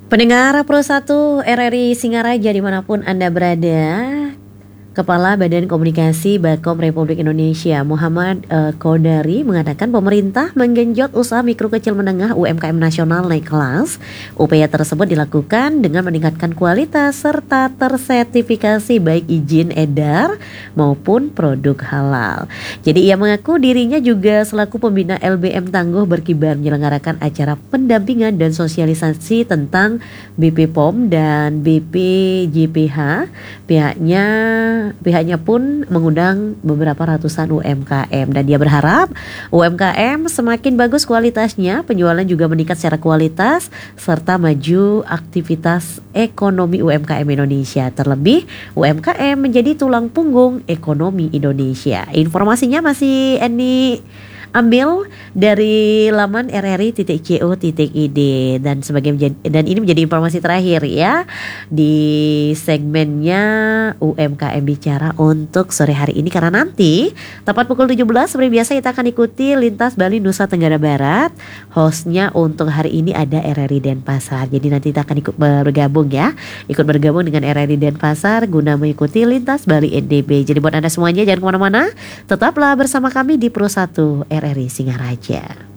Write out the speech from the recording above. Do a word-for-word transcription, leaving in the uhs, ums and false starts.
Pendengar Pro satu R R I Singaraja dimanapun Anda berada, Kepala Badan Komunikasi Bakom Republik Indonesia Muhammad uh, Kodari mengatakan pemerintah menggenjot usaha mikro kecil menengah U M K M nasional naik kelas. Upaya tersebut dilakukan dengan meningkatkan kualitas serta tersertifikasi baik izin edar maupun produk halal. Jadi ia mengaku dirinya juga selaku pembina L B M Tangguh berkibar menyelenggarakan acara pendampingan dan sosialisasi tentang B P P O M dan B P J P H. Pihaknya Pihaknya pun mengundang beberapa ratusan U M K M dan dia berharap U M K M semakin bagus kualitasnya, penjualan juga meningkat secara kualitas serta maju aktivitas ekonomi U M K M Indonesia. Terlebih U M K M menjadi tulang punggung ekonomi Indonesia. Informasinya masih Eni ambil dari laman r r i titik co titik i d dan sebagai menjadi, dan ini menjadi informasi terakhir ya di segmennya U M K M bicara untuk sore hari ini, karena nanti tepat pukul tujuh belas seperti biasa kita akan ikuti Lintas Bali Nusa Tenggara Barat. Hostnya untuk hari ini ada R R I Denpasar. Jadi nanti kita akan ikut bergabung ya, ikut bergabung dengan R R I Denpasar guna mengikuti Lintas Bali N D B. Jadi buat Anda semuanya jangan kemana-mana, tetaplah bersama kami di Pro satu R R I Singaraja.